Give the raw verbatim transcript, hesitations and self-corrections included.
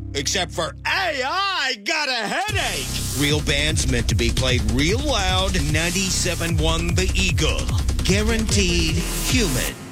Except for A I got a headache. Real bands meant to be played real loud. ninety-seven point one The Eagle. Guaranteed human.